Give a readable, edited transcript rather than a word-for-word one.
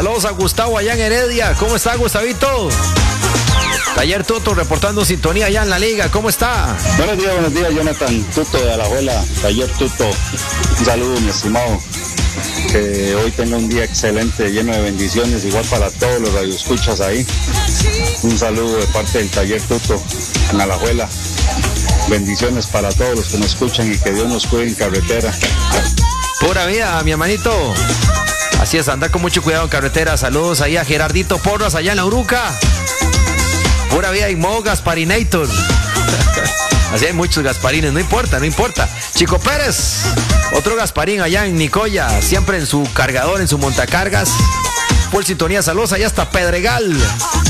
Saludos a Gustavo allá en Heredia. ¿Cómo está, Gustavito? Taller Tuto reportando sintonía allá en la liga. ¿Cómo está? Buenos días, Jonathan. Tuto de Alajuela, Taller Tuto. Un saludo, mi estimado. Que hoy tenga un día excelente, lleno de bendiciones, igual para todos los radioescuchas ahí. Un saludo de parte del Taller Tuto en Alajuela. Bendiciones para todos los que nos escuchan y que Dios nos cuide en carretera. Pura vida, mi hermanito. Así es, anda con mucho cuidado en carretera. Saludos ahí a Gerardito Porras allá en la Uruca. Pura vida y modo Gasparinator. Así hay muchos Gasparines, no importa. Chico Pérez, otro Gasparín allá en Nicoya, siempre en su cargador, en su montacargas. Por sintonía, saludos allá hasta Pedregal.